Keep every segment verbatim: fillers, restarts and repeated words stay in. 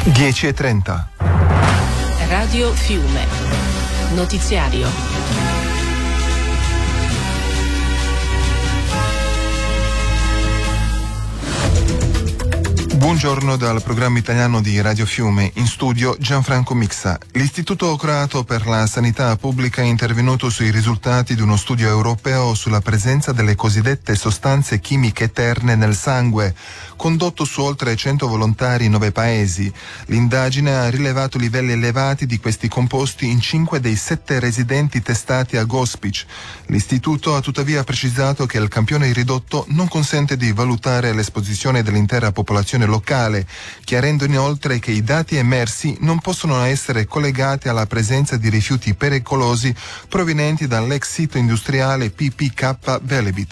dieci e trenta. Radio Fiume. Notiziario. Buongiorno dal programma italiano di Radio Fiume, in studio Gianfranco Mixa. L'Istituto Croato per la Sanità Pubblica è intervenuto sui risultati di uno studio europeo sulla presenza delle cosiddette sostanze chimiche eterne nel sangue, condotto su oltre cento volontari in nove paesi. L'indagine ha rilevato livelli elevati di questi composti in cinque dei sette residenti testati a Gospić. L'Istituto ha tuttavia precisato che il campione ridotto non consente di valutare l'esposizione dell'intera popolazione locale, chiarendo inoltre che i dati emersi non possono essere collegati alla presenza di rifiuti pericolosi provenienti dall'ex sito industriale P P K Velebit.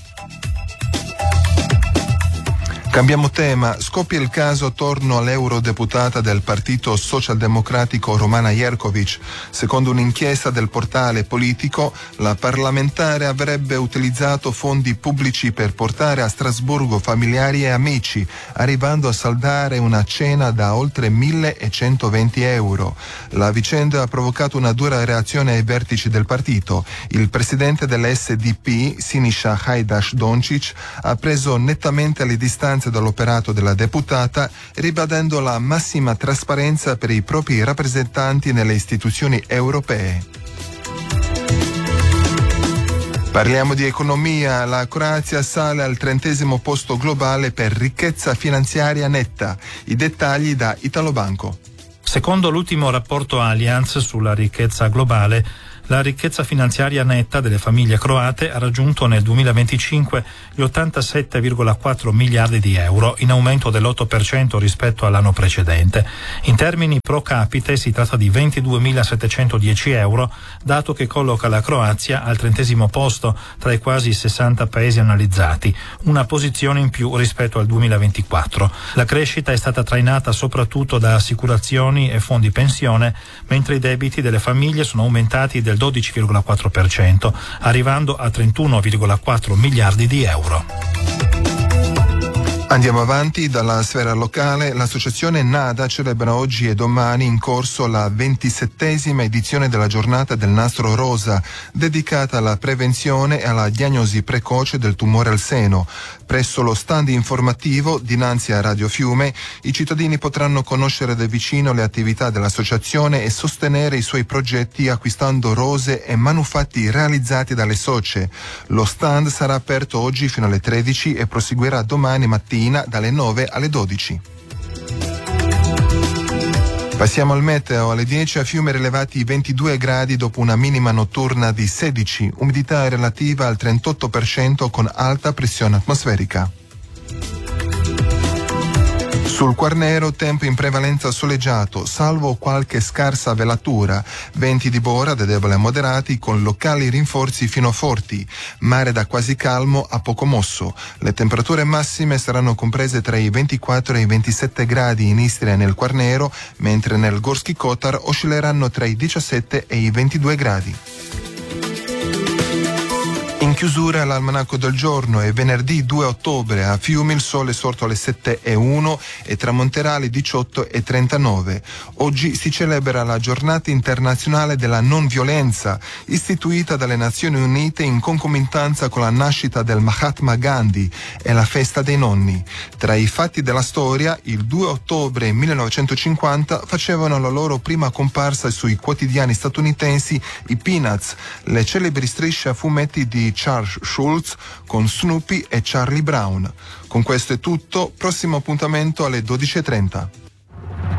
Cambiamo tema, scoppia il caso attorno all'eurodeputata del Partito Socialdemocratico Romana Jerković. Secondo un'inchiesta del portale Politico, la parlamentare avrebbe utilizzato fondi pubblici per portare a Strasburgo familiari e amici, arrivando a saldare una cena da oltre millecentoventi euro. La vicenda ha provocato una dura reazione ai vertici del partito. Il presidente dell'S D P, Siniša Hajdaš-Dončić, ha preso nettamente le distanze dall'operato della deputata, ribadendo la massima trasparenza per i propri rappresentanti nelle istituzioni europee. Parliamo di economia. La Croazia sale al trentesimo posto globale per ricchezza finanziaria netta. I dettagli da Italobanco. Secondo l'ultimo rapporto Allianz sulla ricchezza globale, la ricchezza finanziaria netta delle famiglie croate ha raggiunto nel duemilaventicinque gli ottantasette virgola quattro miliardi di euro, in aumento dell'otto per cento rispetto all'anno precedente. In termini pro capite si tratta di ventiduemilasettecentodieci euro, dato che colloca la Croazia al trentesimo posto tra i quasi sessanta paesi analizzati, una posizione in più rispetto al duemilaventiquattro. La crescita è stata trainata soprattutto da assicurazioni e fondi pensione, mentre i debiti delle famiglie sono aumentati del dodici virgola quattro per cento, arrivando a trentuno virgola quattro miliardi di euro. Andiamo avanti dalla sfera locale. L'associazione NADA celebra oggi e domani in corso la ventisettesima edizione della giornata del nastro rosa, dedicata alla prevenzione e alla diagnosi precoce del tumore al seno. Presso lo stand informativo dinanzi a Radio Fiume, i cittadini potranno conoscere da vicino le attività dell'associazione e sostenere i suoi progetti acquistando rose e manufatti realizzati dalle socie. Lo stand sarà aperto oggi fino alle tredici e proseguirà domani mattina dalle nove alle dodici. Passiamo al meteo. Alle dieci a Fiume rilevati ventidue gradi dopo una minima notturna di sedici, umidità relativa al trentotto per cento con alta pressione atmosferica. Sul Quarnero tempo in prevalenza soleggiato, salvo qualche scarsa velatura, venti di bora da deboli a moderati con locali rinforzi fino forti, mare da quasi calmo a poco mosso. Le temperature massime saranno comprese tra i ventiquattro e i ventisette gradi in Istria e nel Quarnero, mentre nel Gorski Kotar oscilleranno tra i diciassette e i ventidue gradi. In chiusura l'almanacco del giorno. È venerdì due ottobre. A Fiume il sole è sorto alle sette e uno e tramonterà alle diciotto e trentanove. Oggi si celebra la giornata internazionale della non violenza, istituita dalle Nazioni Unite in concomitanza con la nascita del Mahatma Gandhi e la festa dei nonni. Tra i fatti della storia, il due ottobre millenovecentocinquanta facevano la loro prima comparsa sui quotidiani statunitensi i Peanuts, le celebri strisce a fumetti di Charles Schulz con Snoopy e Charlie Brown. Con questo è tutto, prossimo appuntamento alle dodici e trenta.